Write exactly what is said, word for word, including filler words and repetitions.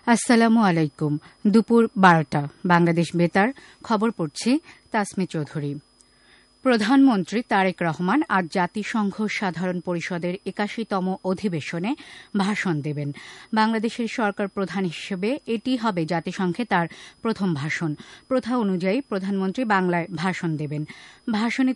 আসসালামু আলাইকুম। দুপুর বারোটা বাংলাদেশ বেতার খবর পড়ছি তাসমি চৌধুরী। প্রধানমন্ত্রী তারেক রহমান আজ জাতিসংঘ সাধারণ পরিষদের একাশিতম অধিবেশনে ভাষণ দেবেন। বাংলাদেশের সরকার প্রধান হিসেবে এটি হবে জাতিসংঘে তার প্রথম ভাষণ। প্রথা অনুযায়ী প্রধানমন্ত্রী বাংলায় ভাষণ দেবেন। ভাষণে